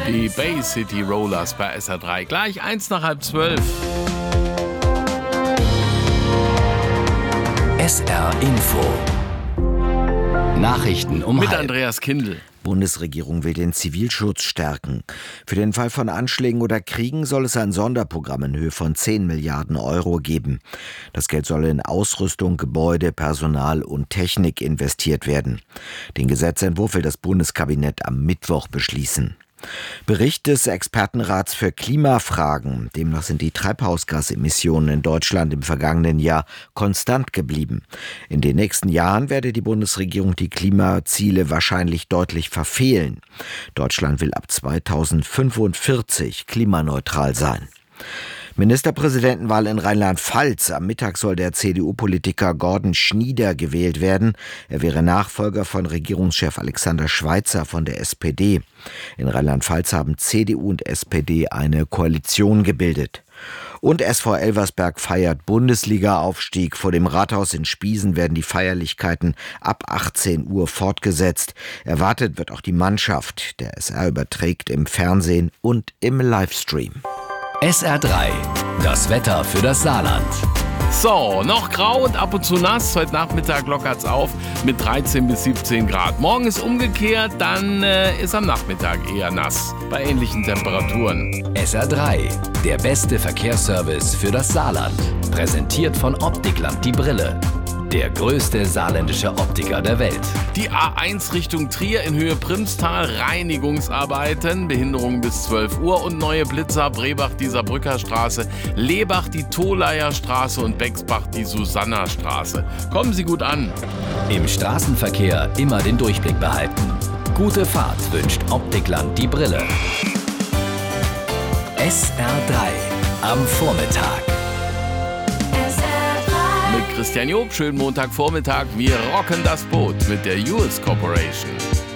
Die Bay City Rollers bei SR3. Gleich 11:55. SR Info. Nachrichten um Mit halb. Andreas Kindl. Bundesregierung will den Zivilschutz stärken. Für den Fall von Anschlägen oder Kriegen soll es ein Sonderprogramm in Höhe von 10 Milliarden Euro geben. Das Geld soll in Ausrüstung, Gebäude, Personal und Technik investiert werden. Den Gesetzentwurf will das Bundeskabinett am Mittwoch beschließen. Bericht des Expertenrats für Klimafragen. Demnach sind die Treibhausgasemissionen in Deutschland im vergangenen Jahr konstant geblieben. In den nächsten Jahren werde die Bundesregierung die Klimaziele wahrscheinlich deutlich verfehlen. Deutschland will ab 2045 klimaneutral sein. Ministerpräsidentenwahl in Rheinland-Pfalz. Am Mittag soll der CDU-Politiker Gordon Schnieder gewählt werden. Er wäre Nachfolger von Regierungschef Alexander Schweitzer von der SPD. In Rheinland-Pfalz haben CDU und SPD eine Koalition gebildet. Und SV Elversberg feiert Bundesliga-Aufstieg. Vor dem Rathaus in Spiesen werden die Feierlichkeiten ab 18 Uhr fortgesetzt. Erwartet wird auch die Mannschaft. Der SR überträgt im Fernsehen und im Livestream. SR3. Das Wetter für das Saarland. So, noch grau und ab und zu nass. Heute Nachmittag lockert's auf mit 13 bis 17 Grad. Morgen ist umgekehrt, dann ist am Nachmittag eher nass. Bei ähnlichen Temperaturen. SR3. Der beste Verkehrsservice für das Saarland. Präsentiert von Optikland die Brille. Der größte saarländische Optiker der Welt. Die A1 Richtung Trier in Höhe Primstal, Reinigungsarbeiten, Behinderung bis 12 Uhr und neue Blitzer, Brebach die Saarbrücker Straße, Lebach die Tolaer Straße und Bexbach die Susanna Straße. Kommen Sie gut an. Im Straßenverkehr immer den Durchblick behalten. Gute Fahrt wünscht Optikland die Brille. SR3 am Vormittag. Mit Christian Job, schönen Montagvormittag. Wir rocken das Boot mit der US Corporation.